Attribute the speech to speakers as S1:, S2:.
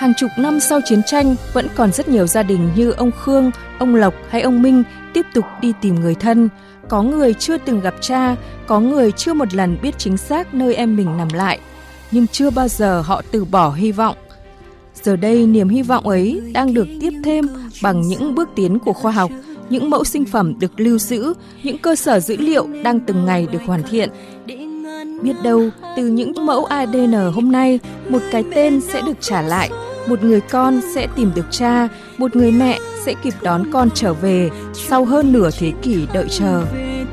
S1: Hàng chục năm sau chiến tranh, vẫn còn rất nhiều gia đình như ông Khương, ông Lộc hay ông Minh tiếp tục đi tìm người thân. Có người chưa từng gặp cha, có người chưa một lần biết chính xác nơi em mình nằm lại, nhưng chưa bao giờ họ từ bỏ hy vọng. Giờ đây, niềm hy vọng ấy đang được tiếp thêm bằng những bước tiến của khoa học, những mẫu sinh phẩm được lưu giữ, những cơ sở dữ liệu đang từng ngày được hoàn thiện. Biết đâu, từ những mẫu ADN hôm nay, một cái tên sẽ được trả lại, một người con sẽ tìm được cha, một người mẹ sẽ kịp đón con trở về sau hơn nửa thế kỷ đợi chờ.